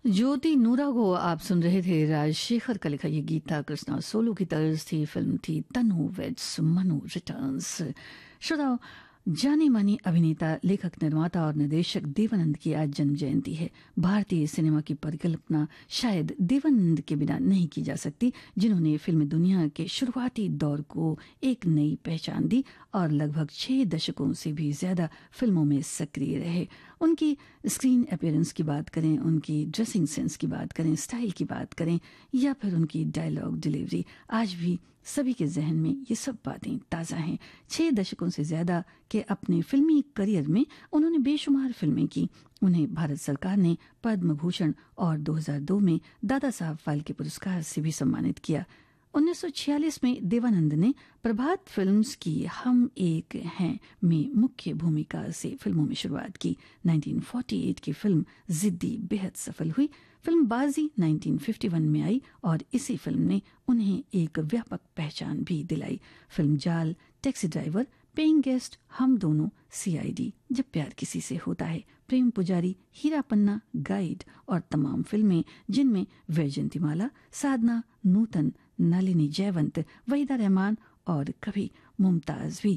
ज्योति नूरा को आप सुन रहे थे। राजशेखर का लिखा ये गीत था। कृष्णा सोलू की तर्ज थी। फिल्म थी तनु वेड्स मनु रिटर्न्स। श्रोताओ, जाने मानी अभिनेता, लेखक, निर्माता और निर्देशक देवानंद की आज जन्म जयंती है। भारतीय सिनेमा की परिकल्पना शायद देवानंद के बिना नहीं की जा सकती, जिन्होंने फिल्म दुनिया के शुरुआती दौर को एक नई पहचान दी और लगभग 6 दशकों से भी ज्यादा फिल्मों में सक्रिय रहे। उनकी स्क्रीन अपीयरेंस की बात करें, उनकी ड्रेसिंग सेंस की बात करें, स्टाइल की बात करें या फिर उनकी डायलॉग डिलीवरी, आज भी सभी के जहन में ये सब बातें ताज़ा हैं। 6 दशकों से ज्यादा के अपने फिल्मी करियर में उन्होंने बेशुमार फिल्में की। उन्हें भारत सरकार ने पद्म भूषण और 2002 में दादा साहब फाल्के पुरस्कार से भी सम्मानित किया। 1946 में देवानंद ने प्रभात फिल्म्स की हम एक हैं में मुख्य भूमिका से फिल्मों में शुरुआत की। 1948 की फिल्म जिद्दी बेहद सफल हुई। फिल्म बाजी 1951 में आई और इसी फिल्म ने उन्हें एक व्यापक पहचान भी दिलाई। फिल्म जाल, टैक्सी ड्राइवर, पेइंग गेस्ट, हम दोनों, सीआईडी, जब प्यार किसी से होता है, प्रेम पुजारी, हीरा पन्ना, गाइड और तमाम फिल्में जिनमें वैजयंतीमाला, साधना, नूतन, नलिनी जयवंत, वहीदा रहमान और कभी मुमताज भी